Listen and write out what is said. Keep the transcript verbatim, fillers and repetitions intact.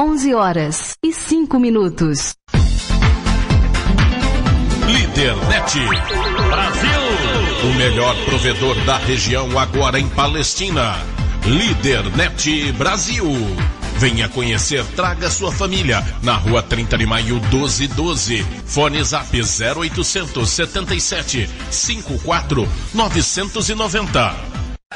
onze horas e cinco minutos. Lídernet Brasil, o melhor provedor da região agora em Palestina. Lídernet Brasil. Venha conhecer, traga sua família. Na rua trinta de maio, doze doze. Fone Zap zero oitocentos setenta e sete, cinquenta e quatro, novecentos e noventa.